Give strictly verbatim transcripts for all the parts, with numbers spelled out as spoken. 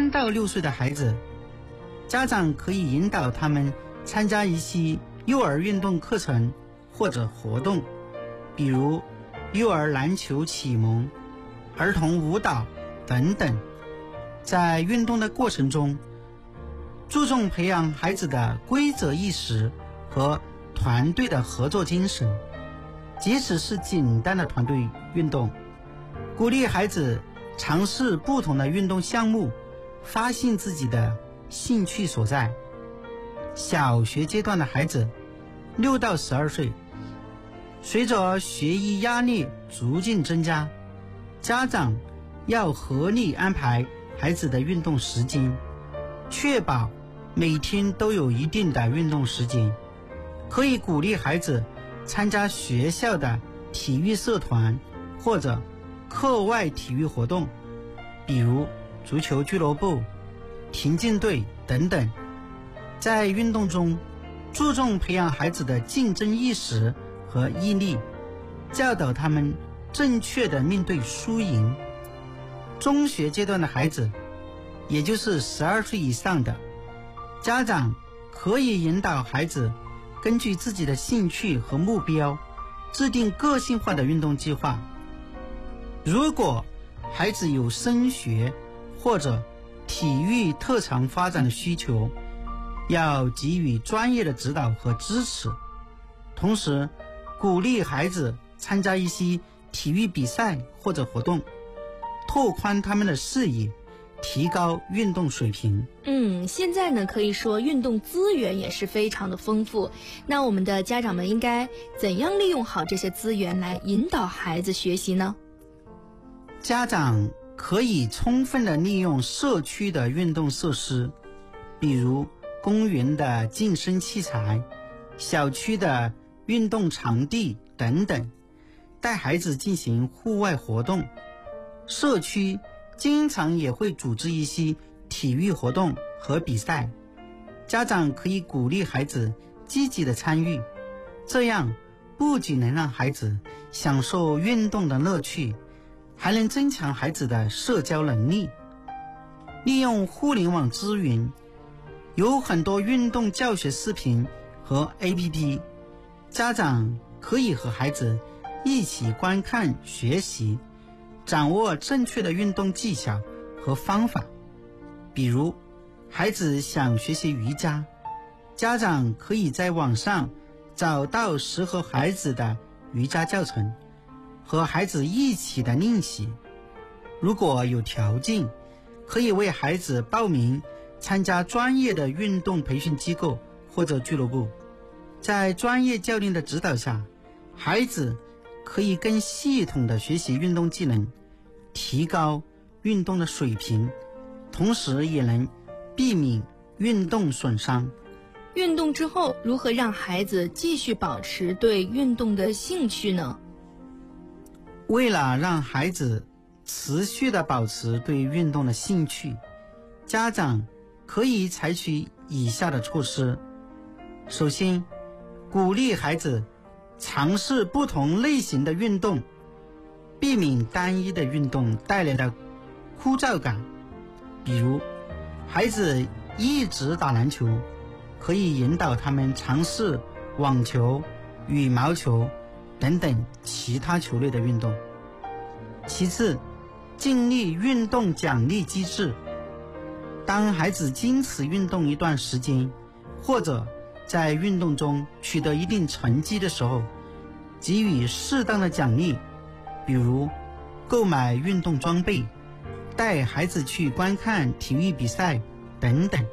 三到六岁的孩子，家长可以引导他们参加一些幼儿运动课程或者活动，比如幼儿篮球启蒙、儿童舞蹈等等。在运动的过程中，注重培养孩子的规则意识和团队的合作精神，即使是简单的团队运动，鼓励孩子尝试不同的运动项目，发现自己的兴趣所在。小学阶段的孩子，六到十二岁，随着学业压力逐渐增加，家长要合理安排孩子的运动时间，确保每天都有一定的运动时间。可以鼓励孩子参加学校的体育社团或者课外体育活动，比如足球俱乐部、田径队等等。在运动中，注重培养孩子的竞争意识和毅力，教导他们正确的面对输赢。中学阶段的孩子，也就是十二岁以上的，家长可以引导孩子根据自己的兴趣和目标，制定个性化的运动计划。如果孩子有升学或者体育特长发展的需求，要给予专业的指导和支持，同时鼓励孩子参加一些体育比赛或者活动，拓宽他们的视野，提高运动水平。 嗯，现在呢，可以说运动资源也是非常的丰富。那我们的家长们应该怎样利用好这些资源来引导孩子学习呢？ 家长可以充分的利用社区的运动设施，比如公园的健身器材、小区的运动场地等等，带孩子进行户外活动。社区经常也会组织一些体育活动和比赛，家长可以鼓励孩子积极的参与，这样不仅能让孩子享受运动的乐趣，还能增强孩子的社交能力。利用互联网资源，有很多运动教学视频和 A P P， 家长可以和孩子一起观看学习，掌握正确的运动技巧和方法。比如孩子想学习瑜伽，家长可以在网上找到适合孩子的瑜伽教程，和孩子一起的练习。如果有条件，可以为孩子报名参加专业的运动培训机构或者俱乐部，在专业教练的指导下，孩子可以更系统的学习运动技能，提高运动的水平，同时也能避免运动损伤。 运动之后，如何让孩子继续保持对运动的兴趣呢？ 为了让孩子持续的保持对运动的兴趣，家长可以采取以下的措施。首先，鼓励孩子尝试不同类型的运动，避免单一的运动带来的枯燥感。比如孩子一直打篮球，可以引导他们尝试网球、羽毛球等等其他球类的运动。其次，建立运动奖励机制。当孩子坚持运动一段时间，或者在运动中取得一定成绩的时候，给予适当的奖励，比如购买运动装备，带孩子去观看体育比赛等等。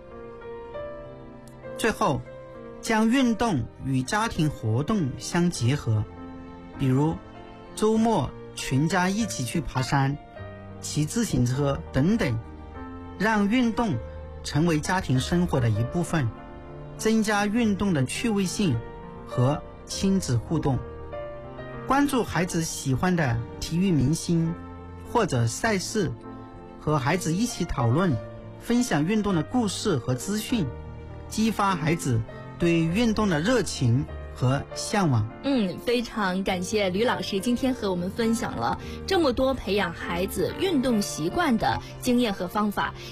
最后，将运动与家庭活动相结合，比如周末全家一起去爬山、骑自行车等等，让运动成为家庭生活的一部分，增加运动的趣味性和亲子互动。关注孩子喜欢的体育明星或者赛事，和孩子一起讨论，分享运动的故事和资讯，激发孩子对运动的热情和向往。 嗯，非常感谢吕老师今天和我们分享了这么多培养孩子运动习惯的经验和方法。